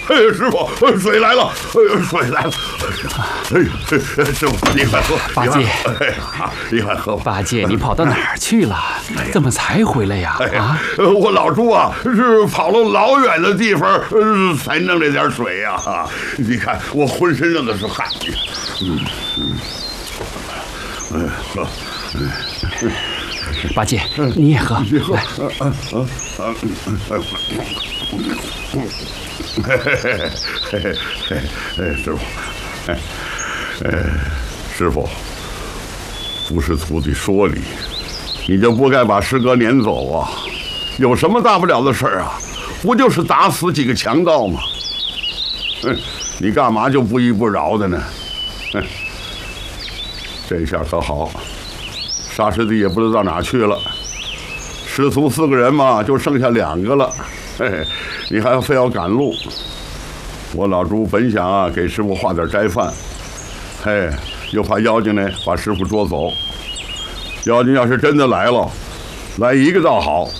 哎，师傅，水来了！水来了！哎，师傅，你快喝！ 八戒， 你快喝吧。 八戒，你跑到哪儿去了？怎么才回来呀？啊！ 我老猪啊，是跑了老远的地方，才弄这点水呀！你看我浑身上的是汗。喝。 八戒，你也喝。 你喝。师傅，师傅，不是徒弟说你就不该把师哥撵走啊！有什么大不了的事儿啊？不就是打死几个强盗吗？你干嘛就不依不饶的呢？这下可好，沙师弟也不知道到哪去了。师徒4个人嘛，就剩下2个了。你还非要赶路。我老猪本想啊给师傅画点斋饭，又怕妖精呢把师傅捉走。妖精要是真的来了，来1个倒好，